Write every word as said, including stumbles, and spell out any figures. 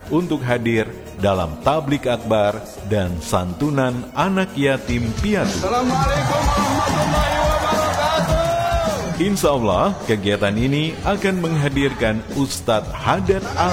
untuk hadir dalam tablik akbar dan santunan anak yatim piatu. Assalamualaikum warahmatullahi wabarakatuh. Insya Allah kegiatan ini akan menghadirkan Ustadz Hadat